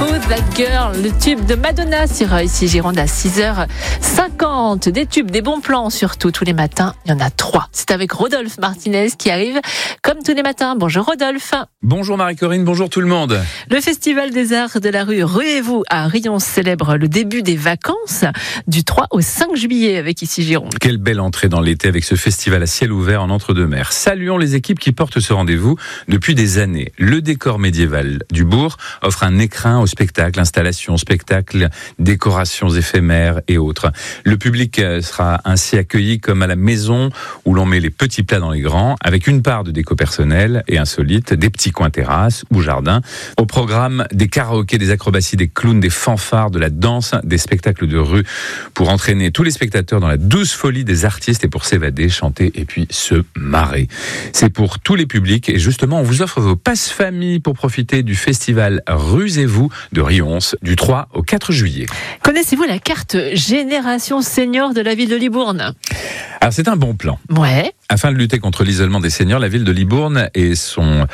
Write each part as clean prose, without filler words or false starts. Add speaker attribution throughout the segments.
Speaker 1: Who's That Girl, le tube de Madonna sur ici Gironde à 6h50. Des tubes, des bons plans surtout tous les matins. Il y en a 3. C'est avec Rodolphe Martinez qui arrive comme tous les matins. Bonjour Rodolphe.
Speaker 2: Bonjour Marie-Corinne, bonjour tout le monde.
Speaker 1: Le Festival des Arts de la rue Ruez-vous à Rions célèbre le début des vacances du 3 au 5 juillet avec ici Gironde.
Speaker 2: Quelle belle entrée dans l'été avec ce festival à ciel ouvert en entre-deux-mers. Saluons les équipes qui portent ce rendez-vous depuis des années. Le décor médiéval du bourg offre un écrin au spectacle, installations, spectacles, décorations éphémères et autres. Le public sera ainsi accueilli comme à la maison où l'on met les petits plats dans les grands, avec une part de déco personnelle et insolite, des petits coins terrasses ou jardins. Au programme, des karaokés, des acrobaties, des clowns, des fanfares, de la danse, des spectacles de rue pour entraîner tous les spectateurs dans la douce folie des artistes et pour s'évader, chanter et puis se marrer. C'est pour tous les publics et justement, on vous offre vos passes famille pour profiter du festival Ruez-vous de Rions du 3 au 4 juillet.
Speaker 1: Connaissez-vous la carte Génération Senior de la ville de Libourne ?
Speaker 2: Alors c'est un bon plan.
Speaker 1: Ouais.
Speaker 2: Afin de lutter contre l'isolement des seniors, la ville de Libourne et son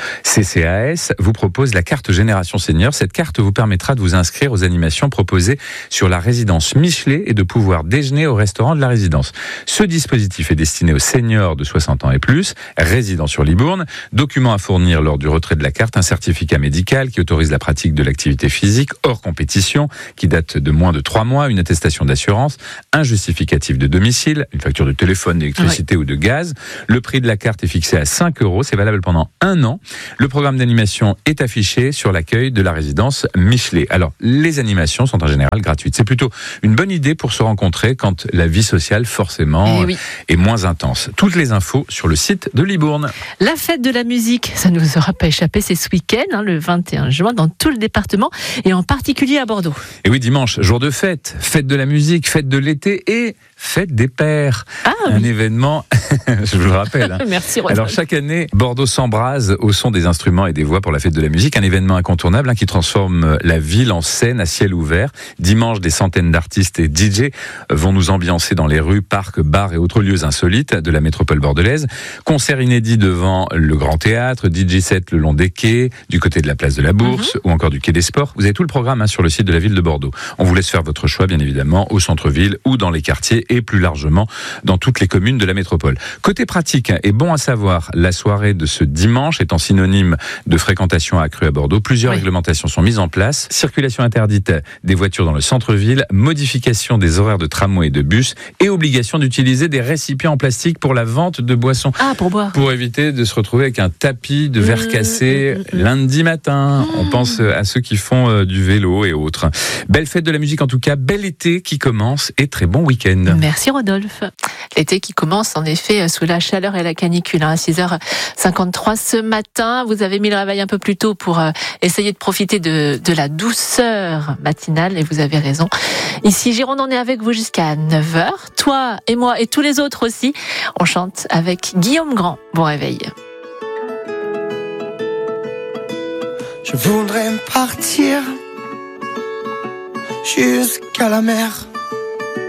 Speaker 2: CCAS vous proposent la carte Génération Senior. Cette carte vous permettra de vous inscrire aux animations proposées sur la résidence Michelet et de pouvoir déjeuner au restaurant de la résidence. Ce dispositif est destiné aux seniors de 60 ans et plus, résidant sur Libourne. Document à fournir lors du retrait de la carte, un certificat médical qui autorise la pratique de l'activité physique hors compétition, qui date de moins de 3 mois, une attestation d'assurance, un justificatif de domicile, une facture de téléphone, d'électricité ou de gaz. Le prix de la carte est fixé à 5 €. C'est valable pendant 1 an. Le programme d'animation est affiché sur l'accueil de la résidence Michelet. Alors, les animations sont en général gratuites. C'est plutôt une bonne idée pour se rencontrer quand la vie sociale, forcément, est moins intense. Toutes les infos sur le site de Libourne.
Speaker 1: La fête de la musique, ça ne vous aura pas échappé, c'est ce week-end, le 21 juin, dans tout le département et en particulier à Bordeaux.
Speaker 2: Et oui, dimanche, jour de fête, fête de la musique, fête de l'été et fête des pères. Un événement, je vous le rappelle.
Speaker 1: Merci Rodolphe.
Speaker 2: Alors chaque année, Bordeaux s'embrase au son des instruments et des voix pour la fête de la musique. Un événement incontournable qui transforme la ville en scène à ciel ouvert. Dimanche, des centaines d'artistes et DJ vont nous ambiancer dans les rues, parcs, bars et autres lieux insolites de la métropole bordelaise. Concerts inédits devant le Grand Théâtre, DJ set le long des quais, du côté de la place de la Bourse ou encore du quai des Sports. Vous avez tout le programme sur le site de la ville de Bordeaux. On vous laisse faire votre choix, bien évidemment, au centre-ville ou dans les quartiers et plus largement dans toutes les communes de la métropole. Côté pratique, et bon à savoir, la soirée de ce dimanche étant synonyme de fréquentation accrue à Bordeaux, plusieurs réglementations sont mises en place. Circulation interdite des voitures dans le centre-ville, modification des horaires de tramway et de bus et obligation d'utiliser des récipients en plastique pour la vente de boissons.
Speaker 1: Pour boire.
Speaker 2: Pour éviter de se retrouver avec un tapis de verre cassé lundi matin. On pense à ceux qui font du vélo et autres. Belle fête de la musique en tout cas, bel été qui commence et très bon week-end.
Speaker 1: Merci Rodolphe. L'été qui commence en effet sous la chaleur et la canicule à 6h53 ce matin. Vous avez mis le réveil un peu plus tôt pour essayer de profiter de la douceur matinale et vous avez raison. Ici Gironde, on est avec vous jusqu'à 9h. Toi et moi et tous les autres aussi. On chante avec Guillaume Grand. Bon réveil.
Speaker 3: Je voudrais partir jusqu'à la mer,